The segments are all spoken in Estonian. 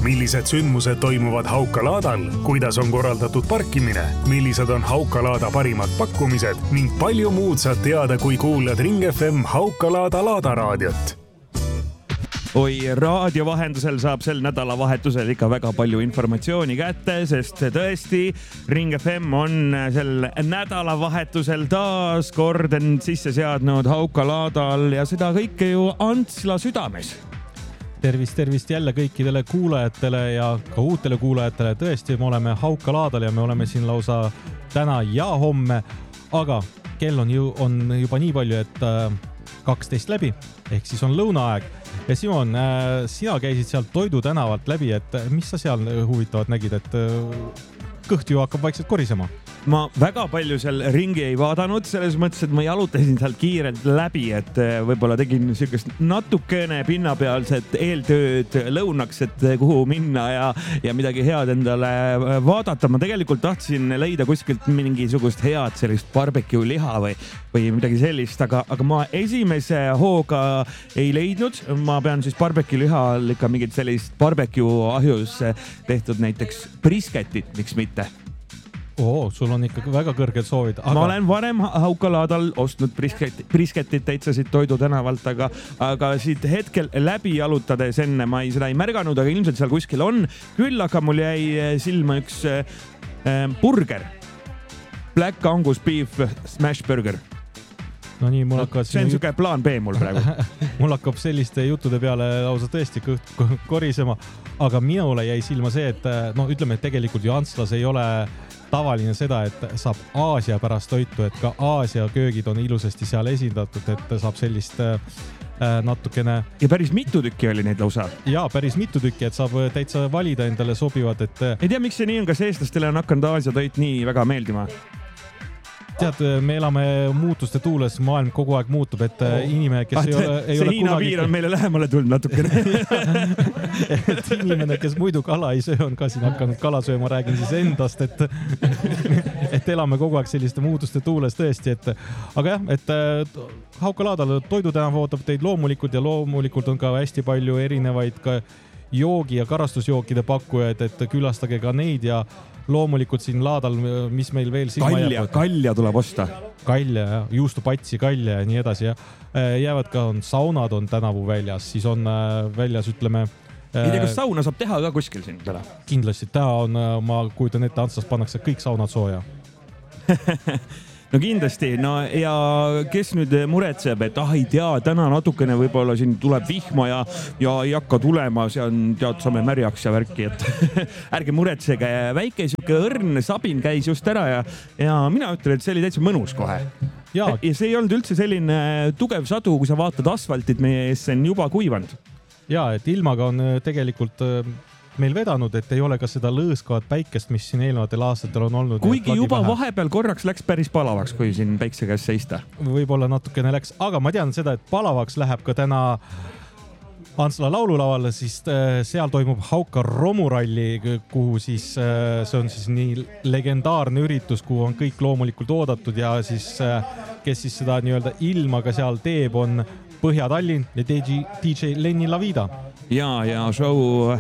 millised sündmused toimuvad Haukalaadal, kuidas on korraldatud parkimine, millised on Haukalaada parimad pakkumised ning palju muud saad teada, kui kuulad Ring FM Haukalaada laadaraadiot. Oi, raadio vahendusel saab sel nädalavahetusel ikka väga palju informatsiooni kätte, sest tõesti Ring FM on sel nädalavahetusel taas kord end sisse seadnud Haukalaadal ja seda kõike ju Antsla südames. Tervist jälle kõikidele kuulajatele ja ka uutele kuulajatele. Tõesti, me oleme Haukalaadal ja me oleme siin lausa täna ja homme, aga kell on juba nii palju, et 12 läbi, ehk siis on lõunaaeg. Ja Simon, sina käisid sealt Toidu tänavalt läbi, et mis sa seal huvitavat nägid, et kõht ju hakkab vaikselt korisema? Ma väga palju seal ringi ei vaadanud, selles mõttes, et ma jalutasin sealt kiirelt läbi, et võib-olla tegin niisugust natukene pinnapealset eeltööd lõunaks, et kuhu minna ja midagi head endale vaadata. Ma tegelikult tahtsin leida kuskilt mingisugust head sellist barbecue liha või midagi sellist, aga ma esimese hooga ei leidnud. Ma pean siis barbecue lihal ikka mingit sellist barbecue ahjus tehtud näiteks brisketit, miks mitte. Sul on ikka väga kõrged soovid. Ma olen varem Haukalaadal ostnud brisketit täitsa siit Toidu tänavalt, aga siit hetkel läbi jalutades enne ma seda ei märganud, aga ilmselt seal kuskil on. Küll aga mul jäi silma üks burger. Black Angus Beef Smash Burger. No nii, see on siuke plaan B mul praegu. Mul hakkab selliste juttude peale lausa tõesti kõht korisema, aga minule jäi silma see, et ütleme, et tegelikult ju Antslas ei ole tavaline seda, et saab Aasia pärast toitu, et ka Aasia köögid on ilusasti seal esindatud, et saab sellist natukene... Ja päris mitu tükki oli neid lausa? Jaa, päris mitu tükki, et saab täitsa valida endale sobivad, et... Ei tea, miks see nii on, kas eestlastele on hakanud Aasia toit nii väga meeldima? Tead, me elame muutuste tuules, maailm kogu aeg muutub, et inimene, kes ei ole see Hiina piir on meile lähemale tulnud natukene. Et inimene, kes muidu kala ei söö, on ka siin hakanud kala sööma, räägin siis endast, et elame kogu aeg selliste muutuste tuules tõesti, aga jah, et Haukalaadal Toidu tänav ootab teid loomulikult ja loomulikult on ka hästi palju erinevaid ka joogi ja karastusjookide pakkujaid, et külastage ka neid ja loomulikult siin laadal, mis meil veel silma jääb. Kalja tuleb osta. Kalja, juustupatsi, kalja ja nii edasi. Jäävad ka saunad on tänavu väljas, siis on väljas, ütleme... Ei tea, kas sauna saab teha ka kuskil siin täna? Kindlasti, täna on, ma kujutan ette, Antslas pannakse kõik saunad sooja. No kindlasti, ja kes nüüd muretseb, et ei tea, täna natukene võib-olla siin tuleb vihma ja ei hakka tulema, see on saame märjaks ja värki, et ärge muretsege, väike siuke õrn sabin käis just ära ja mina ütlen, et see oli täitsa mõnus kohe. Ja see ei olnud üldse selline tugev sadu, kui sa vaatad asfaltit meie ees, see on juba kuivanud. Ja, et ilmaga on tegelikult meil vedanud, et ei ole ka seda lõõskavat päikest, mis siin eelnevatel aastatel on olnud. Kuigi juba vahepeal korraks läks päris palavaks, kui siin päikse käes seista. Võib-olla natukene läks, aga ma tean seda, et palavaks läheb ka täna Antsla laululavale, siis seal toimub Hauka romuralli, kuhu siis see on siis nii legendaarne üritus, kuhu on kõik loomulikult oodatud ja siis kes siis seda nii-öelda ilmaga seal teeb, on Põhja-Tallinn ja DJ Lenni Lavida. Ja show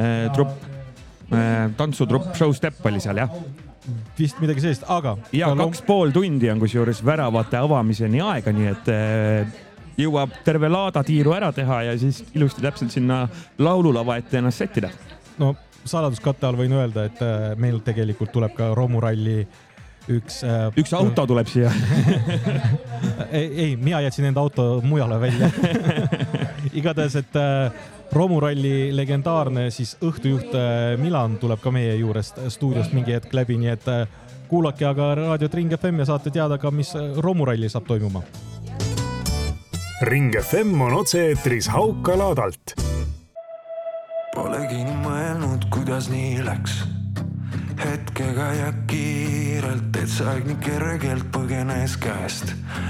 tantsutrupp Show Step oli seal, jah? Vist midagi sellist, aga... Ja 2,5 tundi on kusjuures väravate avamiseni aega, nii et jõuab terve laada tiiru ära teha ja siis ilusti täpselt sinna laululava ette ennast settida. No saladuskatte all võin öelda, et meil tegelikult tuleb ka romuralli üks auto tuleb siia. Ei, mina jätsin enda auto mujale välja. Igatahes, et romuralli legendaarne siis õhtujuht Milan tuleb ka meie juurest stuudiost mingi hetk läbi, nii et kuulake aga raadiot Ring FM ja saate teada ka, mis romuralli saab toimuma. Ring FM on otse-eetris Haukalaadalt. Polegi nii mõelnud, kuidas nii läks. Hetkega ja kiirelt, et sa aeg nii kergelt põgenes käest.